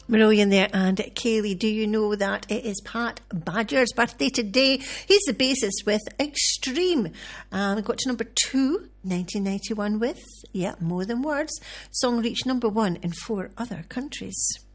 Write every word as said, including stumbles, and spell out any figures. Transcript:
Brilliant there. And Kaylee, do you know that it is Pat Badger's birthday today? He's the bassist with Extreme. Um, got to number two, nineteen ninety-one with, yeah, More Than Words. Song reached number one in four other countries.